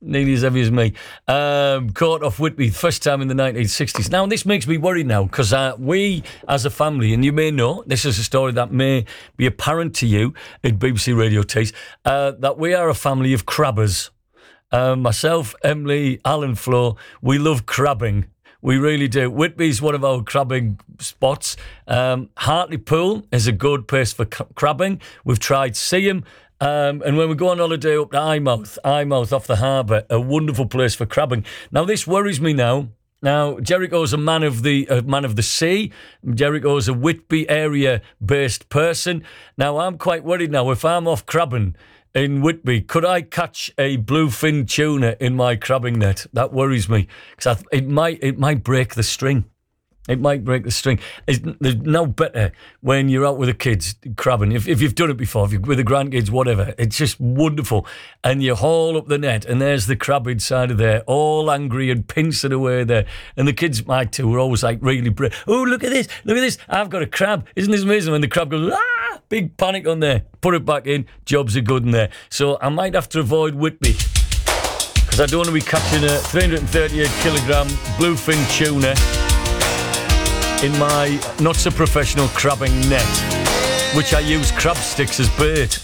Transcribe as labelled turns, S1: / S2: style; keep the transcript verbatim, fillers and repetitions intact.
S1: nearly as heavy as me. Um, caught off Whitby, first time in the nineteen sixties. Now, this makes me worried now, because uh, we, as a family, and you may know, this is a story that may be apparent to you at B B C Radio Tees, uh, that we are a family of crabbers. Uh, myself, Emily, Alan, Flo, we love crabbing. We really do. Whitby's one of our crabbing spots. Um, Hartlepool is a good place for c- crabbing. We've tried Seaham. Um, and when we go on holiday up to Eyemouth, Eyemouth off the harbour, a wonderful place for crabbing. Now, this worries me now. Now, Jericho's a man of the a man of the sea. Jericho's a Whitby area-based person. Now, I'm quite worried now. If I'm off crabbing in Whitby, could I catch a bluefin tuna in my crabbing net? That worries me, because it might it might break the string. It might break the string. It's, there's no better when you're out with the kids crabbing. If, if you've done it before, if you're with the grandkids, whatever, it's just wonderful. And you haul up the net, and there's the crab inside of there, all angry and pincing away there. And the kids, my two, were always like really brave. Oh, look at this, look at this. I've got a crab. Isn't this amazing? When the crab goes, ah, big panic on there. Put it back in. Jobs are good in there. So I might have to avoid Whitby, because I don't want to be catching a three hundred thirty-eight kilogram bluefin tuna in my not-so-professional crabbing net, which I use crab sticks as bait.